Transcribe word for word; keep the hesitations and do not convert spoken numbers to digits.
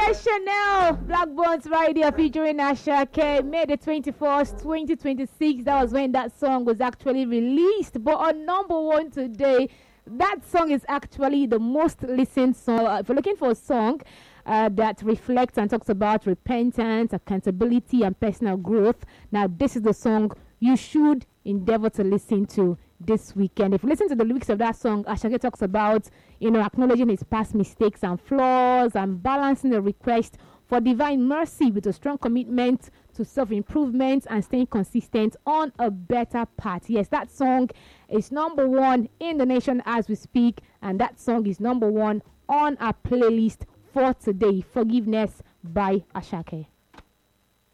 Yes, Chanel, Black Bones Radio featuring Ashake, May the twenty-first, twenty twenty-six. That was when that song was actually released. But on number one today, that song is actually the most listened song. Uh, if you're looking for a song uh, that reflects and talks about repentance, accountability, and personal growth, now this is the song you should endeavor to listen to this weekend. If you listen to the lyrics of that song, Ashake talks about, you know, acknowledging his past mistakes and flaws and balancing the request for divine mercy with a strong commitment to self-improvement and staying consistent on a better path. Yes, that song is number one in the nation as we speak, and that song is number one on our playlist for today, Forgiveness by Ashake.